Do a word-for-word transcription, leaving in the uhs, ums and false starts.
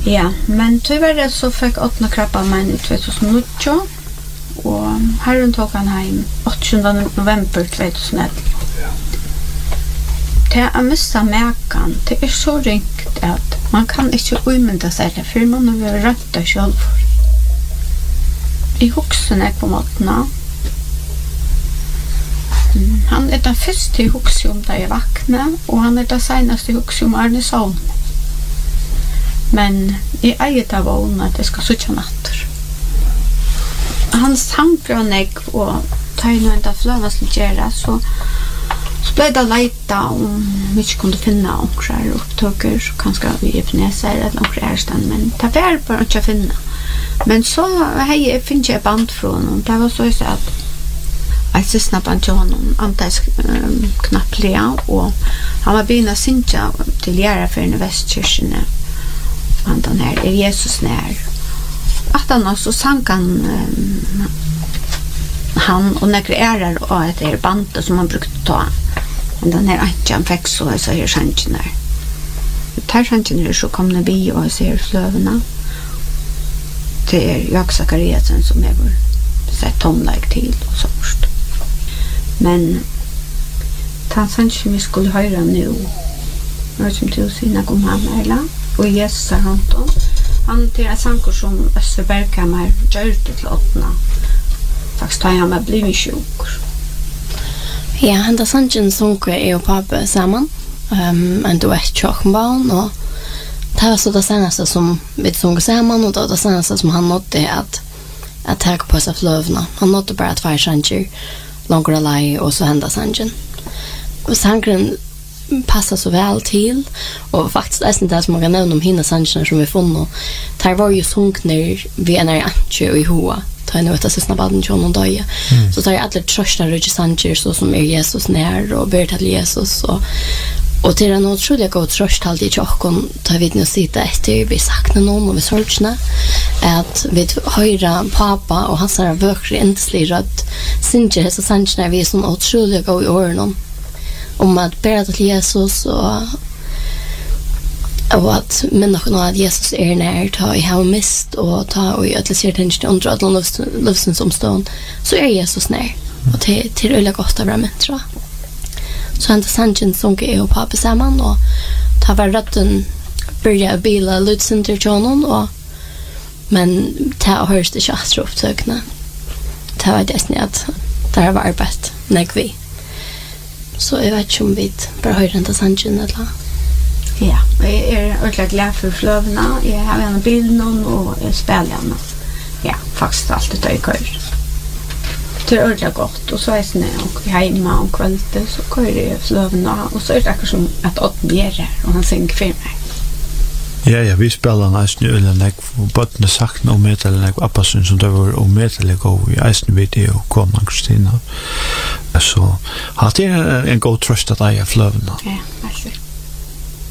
Ja, men tyvärr så fick åttna krabba mig i tjugohundranio och herren tog han hem åttonde november tjugohundraelva. Det är missa mäkan, det är så ringt att man kan inte umynda sig det, för man har varit rätta själv. I huxen är på måttna. Mm. Han är den första i huxen där jag vaknar och han är den senaste i huxen Arne Saun. Men jag äger det vågna att det ska sucha natter. Han sankar och negg och tar ju nog inte flöna att göra så så blev det lejta om vi inte kunde finna omkrar upptåker så kanske vi Ebenezer eller omkrar ärstand men det var bara inte att finna. Men så hej finns jag band från honom. Det var så jag sa att jag så snabbt an till honom antas um, knappliga och han var begynt att synka till lära för en västkyrkene. Han den här är Jesus när. Att han också sank han um, han och några ärar och ett är bandet som man brukade ta. Men den här han fick så så här chansen där. Tar chansen där så kom det vi och ser flövarna. Det är jag Sakariasen som är vår sett tonlägg till och så först. Men tansanchen vi skulle höra nu vad som till sina kom han eller och Jesus har han då. Han till en sankor som Österbergkammar gör det till åttna. Faktiskt har han med blivit sjuk. Ja, han där sanchen sånker är och pappa samman. Um, en duett tjockbarn och det var så det senaste som vi såg samman och det senaste som han nådde att att ta på sig flövna. Han nådde bara två chanser långt alai och så hända sanchen. Och sanken passar så väl till och faktiskt är det inte som man kan nämna om hinna sanchen som vi funnit. Det var ju sunkner vi är när jag i hoa. Ta nu att sista baden till någon dag. Så tar jag alla trösta rich sancher så som är Jesus när och ber till Jesus och och till en otroligt god tröst alltid i tjockon tar vi nu sitta efter vi saknar någon och vi sorgsna att vi höra pappa och hans är verkligen inte rött synjer så sanns när vi är så otroligt god i öronen om att bära till Jesus och och att människorna att Jesus är när ta i har mist och ta och att se den till under alla livsens omstånd så är Jesus när och till till ölla gott av dem tror jag. Så han sanchen som är och pappa samman och ta var rätten börja bila lutcenter jonon och men ta hörs det chastruppsökna. Ta var det snätt. Där var arbetet när vi. Så jag vet inte om vi bara hör den sanchen eller. Ja, jag är ordentligt glad för flövna. Jag har en bild någon och jag spelar den. Ja, faktiskt allt det jag kör. Det är ordentligt gott och så är det när jag är hemma och kvällte så kör jag flövna och så är det akkurat som att åt mer här och han synger för mig. Ja, ja, vi spelar nästan nu eller nek och bottna sakna om ett eller nek appasun som det var om ett eller gå i eisen video kom Kristina. Så har det en god tröst att jag flövna. Ja, absolut.